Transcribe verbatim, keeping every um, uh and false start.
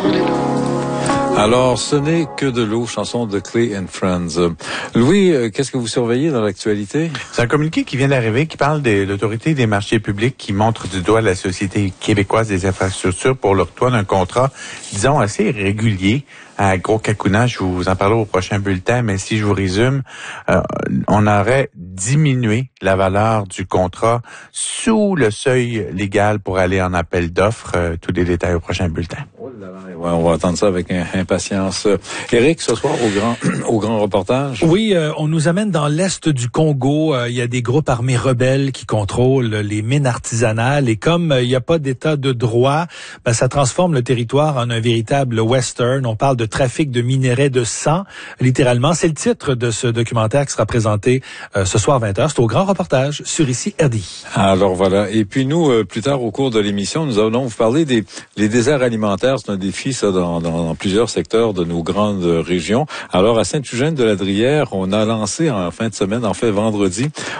Alors, ce n'est que de l'eau, chanson de Clay and Friends. Louis, euh, qu'est-ce que vous surveillez dans l'actualité? C'est un communiqué qui vient d'arriver qui parle de l'autorité des marchés publics qui montre du doigt la Société québécoise des infrastructures pour l'octroi d'un contrat, disons, assez régulier à Gros-Cacouna. Je vous en parlerai au prochain bulletin, mais si je vous résume, euh, on aurait diminué la valeur du contrat sous le seuil légal pour aller en appel d'offres. Euh, tous les détails au prochain bulletin. Oh là là, ouais, on va attendre ça avec impatience. Éric, ce soir, au grand au grand reportage. Oui, euh, on nous amène dans l'est du Congo. Euh, il y a des groupes armés rebelles qui contrôlent les mines artisanales. Et comme euh, il n'y a pas d'état de droit, ben, ça transforme le territoire en un véritable western. On parle de trafic de minerais de sang, littéralement. C'est le titre de ce documentaire qui sera présenté euh, ce soir à vingt heures. C'est au grand reportage sur Ici R D I. Alors voilà. Et puis nous, euh, plus tard au cours de l'émission, nous allons vous parler des les déserts alimentaires. C'est un défi, ça, dans, dans, dans plusieurs secteurs de nos grandes régions. Alors, à Saint-Eugène-de-la-Drière, on a lancé en fin de semaine, en fait vendredi,